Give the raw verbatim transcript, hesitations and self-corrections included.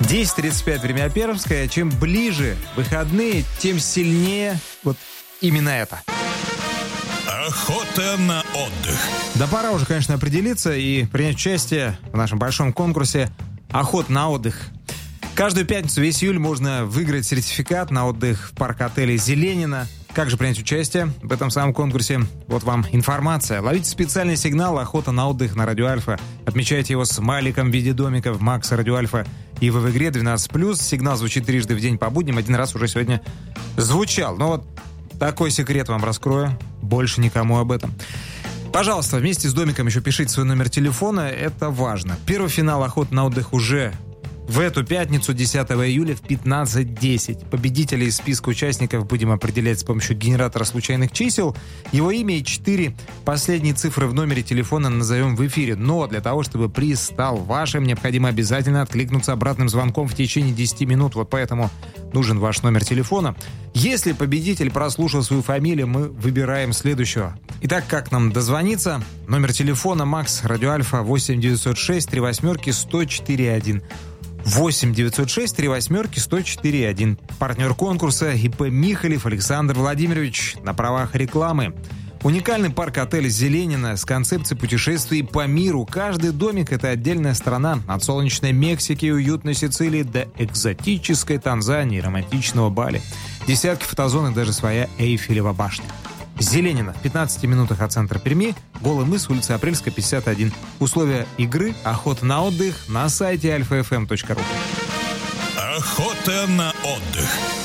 десять тридцать пять, время Пермское. Чем ближе выходные, тем сильнее вот именно это. Охота на отдых. Да пора уже, конечно, определиться и принять участие в нашем большом конкурсе «Охота на отдых». Каждую пятницу весь июль можно выиграть сертификат на отдых в парк-отеле «Зеленина». Как же принять участие в этом самом конкурсе? Вот вам информация. Ловите специальный сигнал «Охота на отдых» на Радио Альфа. Отмечайте его смайликом в виде домиков Макса Радио Альфа и в игре двенадцать плюс. Сигнал звучит трижды в день по будням. Один раз уже сегодня звучал. Но вот такой секрет вам раскрою. Больше никому об этом. Пожалуйста, вместе с домиком еще пишите свой номер телефона. Это важно. Первый финал «Охоты на отдых» уже в эту пятницу, десятого июля в пятнадцать десять. Победителей из списка участников будем определять с помощью генератора случайных чисел. Его имя и четыре последние цифры в номере телефона назовем в эфире. Но для того, чтобы приз стал вашим, необходимо обязательно откликнуться обратным звонком в течение десяти минут. Вот поэтому нужен ваш номер телефона. Если победитель прослушал свою фамилию, мы выбираем следующего. Итак, как нам дозвониться? Номер телефона Макс Радио Альфа восемь девятьсот шесть три восьмерки сто четыре один. восемь девятьсот шесть три восьмерки сто четыре один. Партнер конкурса ИП Михалев Александр Владимирович на правах рекламы. Уникальный парк-отель «Зеленина» с концепцией путешествий по миру. Каждый домик — это отдельная страна. От солнечной Мексики и уютной Сицилии до экзотической Танзании и романтичного Бали. Десятки фотозон и даже своя Эйфелева башня. «Зеленина» в пятнадцати минутах от центра Перми. Голый мыс, улица Апрельская, пятьдесят один. Условия игры «Охота на отдых» на сайте альфа эф эм точка ру. Охота на отдых.